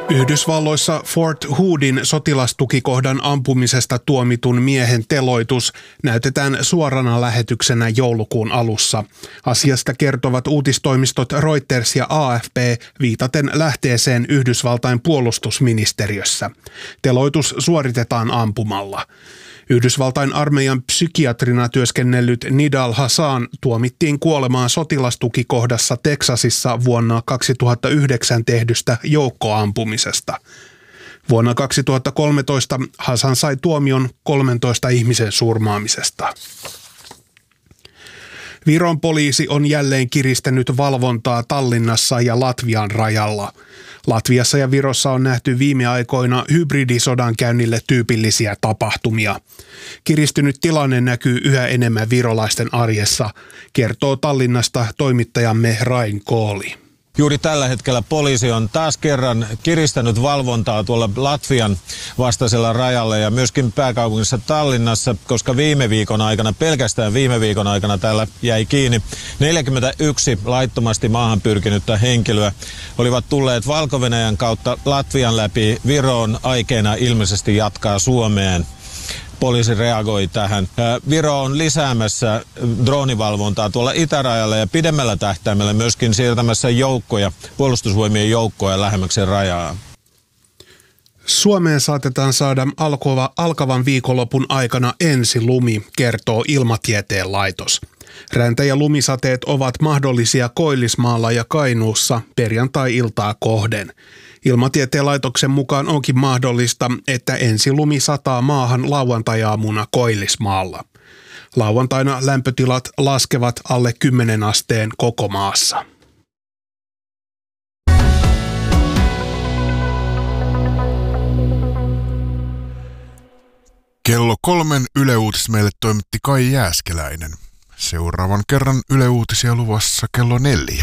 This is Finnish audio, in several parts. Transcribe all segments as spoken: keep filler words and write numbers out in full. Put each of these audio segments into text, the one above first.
Yhdysvalloissa Fort Hoodin sotilastukikohdan ampumisesta tuomitun miehen teloitus näytetään suorana lähetyksenä joulukuun alussa. Asiasta kertovat uutistoimistot Reuters ja A F P viitaten lähteeseen Yhdysvaltain puolustusministeriössä. Teloitus suoritetaan ampumalla. Yhdysvaltain armeijan psykiatrina työskennellyt Nidal Hasan tuomittiin kuolemaan sotilastukikohdassa Teksasissa vuonna kaksituhattayhdeksän tehdystä joukkoampumisesta. Vuonna kaksituhattakolmetoista Hasan sai tuomion kolmentoista ihmisen surmaamisesta. Viron poliisi on jälleen kiristänyt valvontaa Tallinnassa ja Latvian rajalla. Latviassa ja Virossa on nähty viime aikoina hybridisodankäynnille tyypillisiä tapahtumia. Kiristynyt tilanne näkyy yhä enemmän virolaisten arjessa, kertoo Tallinnasta toimittajamme Rain Kooli. Juuri tällä hetkellä poliisi on taas kerran kiristänyt valvontaa tuolla Latvian vastaisella rajalla ja myöskin pääkaupungissa Tallinnassa, koska viime viikon aikana, pelkästään viime viikon aikana täällä jäi kiinni neljäkymmentäyksi laittomasti maahan pyrkinyttä henkilöä. Olivat tulleet Valko-Venäjän kautta Latvian läpi Viroon aikeena ilmeisesti jatkaa Suomeen. Poliisi reagoi tähän. Viro on lisäämässä droonivalvontaa tuolla itärajalla ja pidemmällä tähtäimellä myöskin siirtämässä joukkoja, puolustusvoimien joukkoja lähemmäksi rajaa. Suomeen saatetaan saada alkava, alkavan viikonlopun aikana ensilumi, kertoo Ilmatieteen laitos. Räntä- ja lumisateet ovat mahdollisia Koillismaalla ja Kainuussa perjantai-iltaa kohden. Ilmatieteen laitoksen mukaan onkin mahdollista, että ensilumi sataa maahan lauantai-aamuna Koillismaalla. Lauantaina lämpötilat laskevat alle kymmenen asteen koko maassa. Kello kolmen Yle Uutis meille toimitti Kai Jääskeläinen. Seuraavan kerran Yle Uutisia luvassa kello neljä.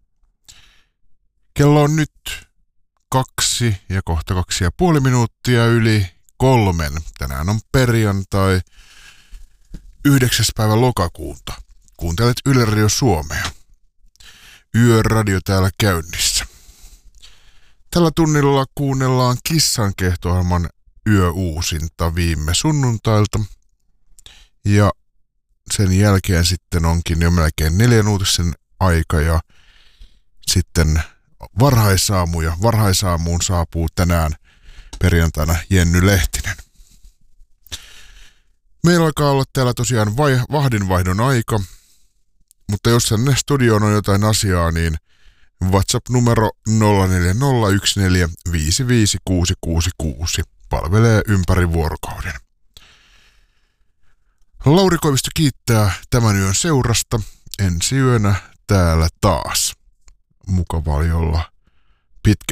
Kello on nyt kaksi ja kohta kaksi ja puoli minuuttia yli kolmen. Tänään on perjantai yhdeksäs päivä lokakuuta. Kuuntelet Yle Radio Suomea. Yöradio täällä käynnissä. Tällä tunnilla kuunnellaan Kissankehto-ohjelman yöuusinta viime sunnuntailta. Ja sen jälkeen sitten onkin jo melkein neljän uutisen aika ja sitten varhaisaamu ja varhaisaamuun saapuu tänään perjantaina Jenny Lehtinen. Meillä alkaa olla täällä tosiaan vai, vahdinvaihdon aika, mutta jos tänne studioon on jotain asiaa, niin WhatsApp-numero nolla neljä nolla yksi neljä viisi viisi kuusi kuusi kuusi palvelee ympäri vuorokauden. Lauri Koivisto kiittää tämän yön seurasta. Ensi yönä täällä taas. Mukava oli olla pitkä